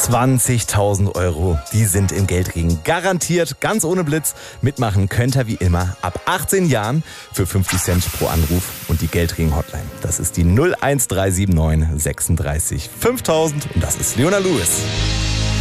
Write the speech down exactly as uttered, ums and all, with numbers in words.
zwanzigtausend Euro, die sind im Geldring garantiert, ganz ohne Blitz. Mitmachen könnt ihr wie immer ab achtzehn Jahren für fünfzig Cent pro Anruf. Und die Geldring-Hotline, das ist die null eins drei sieben neun sechsunddreißig fünftausend und das ist Leona Lewis.